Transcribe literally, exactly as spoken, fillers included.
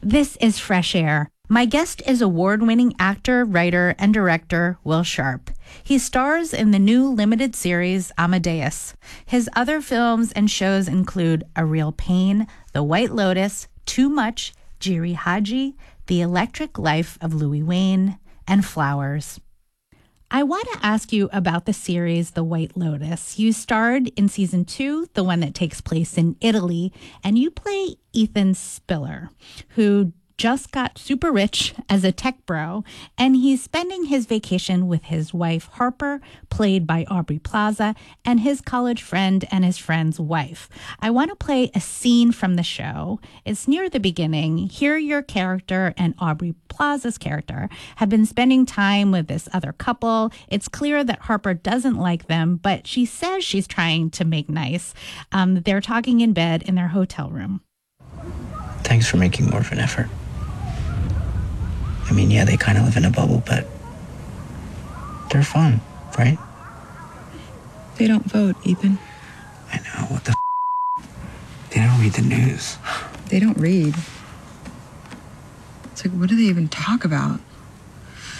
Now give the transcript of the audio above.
This is Fresh Air. My guest is award-winning actor, writer, and director Will Sharp. He stars in the new limited series Amadeus. His other films and shows include A Real Pain, The White Lotus, Too Much, Jiri Haji, The Electric Life of Louis Wain, and Flowers. I want to ask you about the series The White Lotus. You starred in season two, the one that takes place in Italy, and you play Ethan Spiller, who just got super rich as a tech bro, and he's spending his vacation with his wife, Harper, played by Aubrey Plaza, and his college friend and his friend's wife. I want to play a scene from the show. It's near the beginning. Here your character and Aubrey Plaza's character have been spending time with this other couple. It's clear that Harper doesn't like them, but she says she's trying to make nice. Um, they're talking in bed in their hotel room. Thanks for making more of an effort. I mean, yeah, they kind of live in a bubble, but they're fun, right? They don't vote, Ethan. I know, what the f***? They don't read the news. They don't read. It's like, what do they even talk about?